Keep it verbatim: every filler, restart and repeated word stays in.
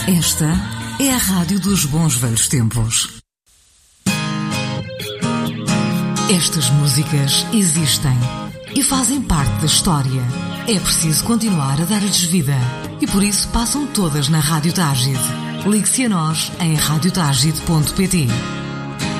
Esta é a Rádio dos Bons Velhos Tempos. Estas músicas existem e fazem parte da história. É preciso continuar a dar-lhes vida e por isso passam todas na Rádio Tágide. Ligue-se a nós em rádio tágide ponto pt.